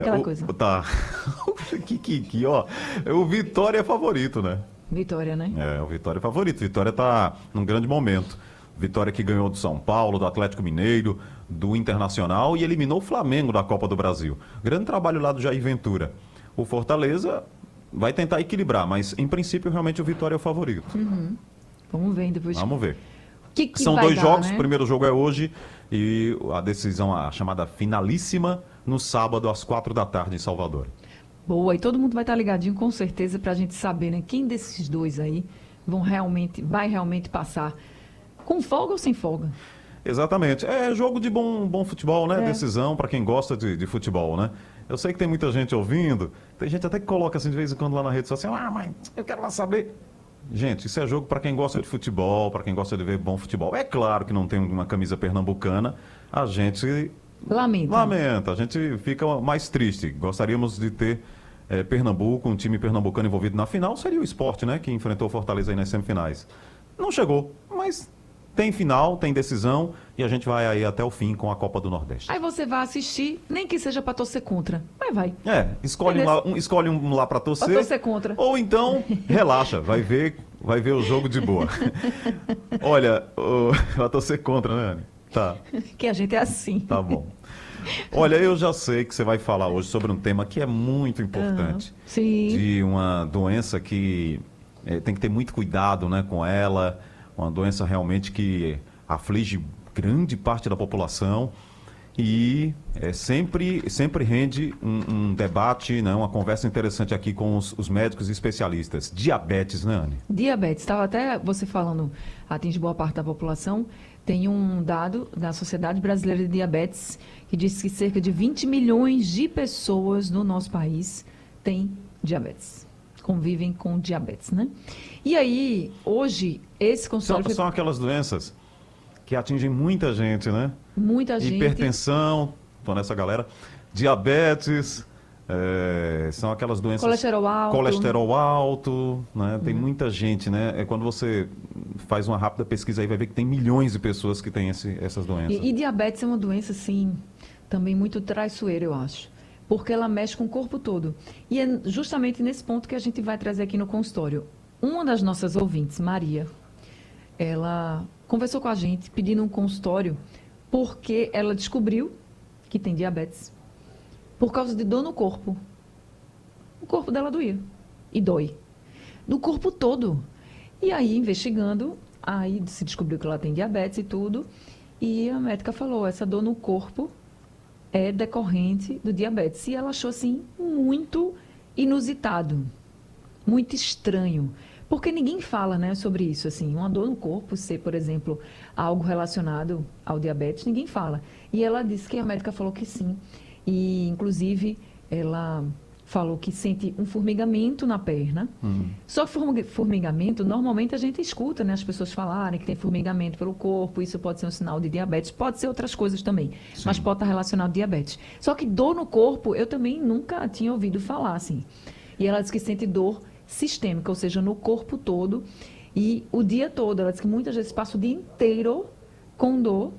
Aquela coisa. Tá. Ó. O Vitória é favorito, né? Vitória, né? O Vitória é favorito. Vitória tá num grande momento. Vitória que ganhou do São Paulo, do Atlético Mineiro, do Internacional e eliminou o Flamengo da Copa do Brasil. Grande trabalho lá do Jair Ventura. O Fortaleza vai tentar equilibrar, mas em princípio realmente o Vitória é o favorito. Vamos ver depois. Vamos ver. O que São vai dois dar, jogos, né? o primeiro jogo é hoje e a decisão, a chamada finalíssima, no sábado às 4 da tarde em Salvador. Boa, e todo mundo vai estar ligadinho com certeza pra gente saber, né? Quem desses dois aí vai realmente passar com folga ou sem folga? Exatamente. É jogo de bom futebol, né? É. Decisão para quem gosta de futebol, né? Eu sei que tem muita gente ouvindo, tem gente até que coloca assim de vez em quando lá na rede social, mas eu quero lá saber. Gente, isso é jogo para quem gosta de futebol, para quem gosta de ver bom futebol. É claro que não tem uma camisa pernambucana, a gente lamenta, a gente fica mais triste. Gostaríamos de ter Pernambuco, um time pernambucano envolvido na final, seria o Sport, né? Que enfrentou o Fortaleza aí nas semifinais. Não chegou, mas tem final, tem decisão e a gente vai aí até o fim com a Copa do Nordeste. Aí você vai assistir, nem que seja pra torcer contra, mas vai. Escolhe um lá para torcer. Pra torcer contra. Ou então, relaxa, vai ver o jogo de boa. Olha, vai torcer contra, né, Anny? Tá, Que a gente é assim. tá bom. Olha, eu já sei que você vai falar hoje sobre um tema que é muito importante. Sim. De uma doença que tem que ter muito cuidado, né, com ela. Uma doença realmente que aflige grande parte da população e sempre rende um debate, né, uma conversa interessante aqui com os médicos e especialistas. Diabetes, né, Anny? Diabetes, estava até você falando, atinge boa parte da população. Tem um dado da Sociedade Brasileira de Diabetes que diz que cerca de 20 milhões de pessoas no nosso país têm diabetes, convivem com diabetes, né? E aí, hoje, esse consultório... São aquelas doenças que atingem muita gente, né? Muita gente... Hipertensão, tô nessa galera. Diabetes, são aquelas doenças... Colesterol alto, né? Tem muita gente, né? É quando você faz uma rápida pesquisa aí, vai ver que tem milhões de pessoas que têm essas doenças. E diabetes é uma doença, assim, também muito traiçoeira, eu acho. Porque ela mexe com o corpo todo. E é justamente nesse ponto que a gente vai trazer aqui no consultório. Uma das nossas ouvintes, Maria, ela conversou com a gente pedindo um consultório porque ela descobriu que tem diabetes por causa de dor no corpo. O corpo dela doía e dói. No corpo todo. E aí, investigando, aí se descobriu que ela tem diabetes e tudo. E a médica falou, essa dor no corpo é decorrente do diabetes. E ela achou, assim, muito inusitado, muito estranho. Porque ninguém fala, né, sobre isso, assim, uma dor no corpo ser, por exemplo, algo relacionado ao diabetes, ninguém fala. E ela disse que a médica falou que sim. E, inclusive, ela falou que sente um formigamento na perna. Só que formigamento, normalmente a gente escuta, né, as pessoas falarem que tem formigamento pelo corpo, isso pode ser um sinal de diabetes, pode ser outras coisas também, Sim. mas pode estar relacionado ao diabetes. Só que dor no corpo, eu também nunca tinha ouvido falar, assim. E ela disse que sente dor sistêmica, ou seja, no corpo todo e o dia todo. Ela disse que muitas vezes passa o dia inteiro com dor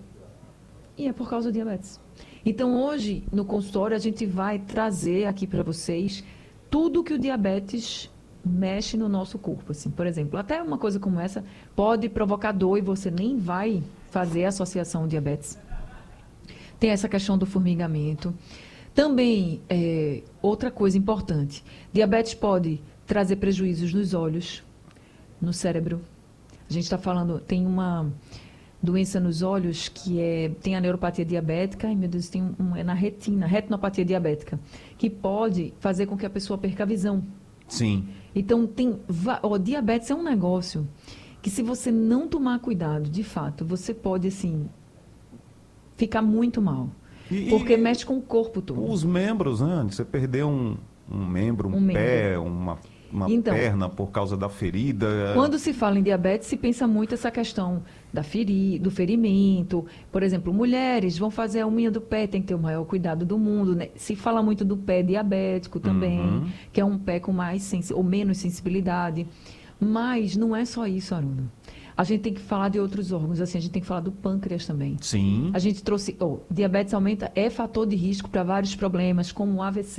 e é por causa do diabetes. Então, hoje, no consultório, a gente vai trazer aqui para vocês tudo que o diabetes mexe no nosso corpo. Assim. Por exemplo, até uma coisa como essa pode provocar dor e você nem vai fazer associação ao diabetes. Tem essa questão do formigamento. Também, outra coisa importante, diabetes pode trazer prejuízos nos olhos, no cérebro. A gente está falando, tem uma doença nos olhos que tem a neuropatia diabética, ai meu Deus, é na retina, retinopatia diabética, que pode fazer com que a pessoa perca a visão. Sim. Então, diabetes é um negócio que se você não tomar cuidado, de fato, você pode, assim, ficar muito mal. Porque mexe com o corpo todo. Os membros, né? Você perdeu um membro, um pé, uma então, perna por causa da ferida. Quando se fala em diabetes, se pensa muito essa questão do ferimento. Por exemplo, mulheres vão fazer a unha do pé, tem que ter o maior cuidado do mundo. Né? Se fala muito do pé diabético também, que é um pé com mais ou menos sensibilidade. Mas não é só isso, Haroldo. A gente tem que falar de outros órgãos, assim, a gente tem que falar do pâncreas também. Sim. A gente trouxe, diabetes aumenta, é fator de risco para vários problemas, como o AVC.